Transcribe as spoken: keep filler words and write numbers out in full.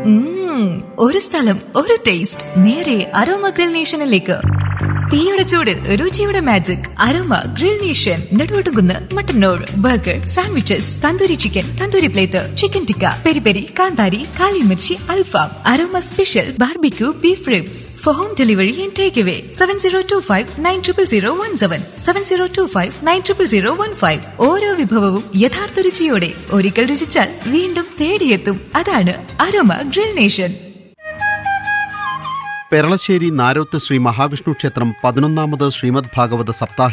ഉം, ഒരു സ്ഥലം ഒരു ടേസ്റ്റ് നേരെ അരോമ ഗ്രിൽ നേഷനിലേക്ക്. തീയുടെ ചൂടിൽ രുചിയുടെ magic aroma grill nation. Neduvattukunnu Mattannur. Burger, sandwiches, tandoori chicken, tandoori plate, chicken tikka, peri peri, കാന്താരി, കാലിമിർച്ചി, അൽഫാം, aroma special barbecue beef ribs. Four home delivery and take away seven zero to five nine triple zero one seven seven zero to five nine triple zero one five. ഓരോ വിഭവവും യഥാർത്ഥ രുചിയോടെ ഒരിക്കൽ രുചിച്ചാൽ വീണ്ടും തേടിയെത്തും. അതാണ് aroma grill nation. Peralassery Naroth Shri Mahavishnu ക്ഷേത്രം പതിനൊന്നാമത് ശ്രീമദ് ഭാഗവത സപ്താഹ